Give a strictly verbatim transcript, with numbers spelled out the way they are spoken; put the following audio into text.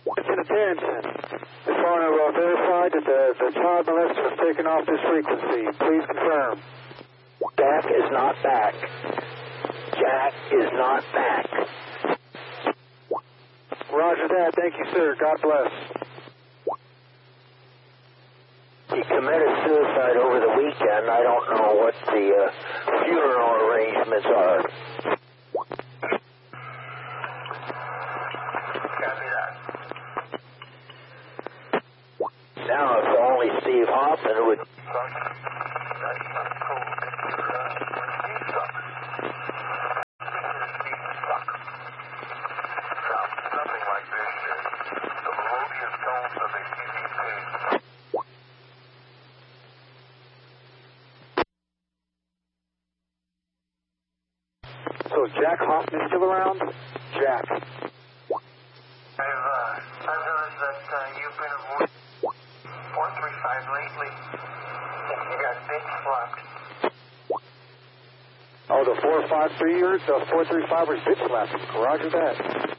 Attention, attention. This phone will verified that the, the child molester was taken off this frequency. Please confirm. Jack is not back. Jack is not back. Roger that. Thank you, sir. God bless. He committed suicide over the weekend. I don't know what the uh, funeral arrangements are. Now, if only Steve Hoffman would... So Jack Hoffman is still around? Jack. I've, uh, I've heard that uh, you've been avoiding four three five lately. You got big slapped. Oh, the four five three, the four three five was bitch slapping. Roger that.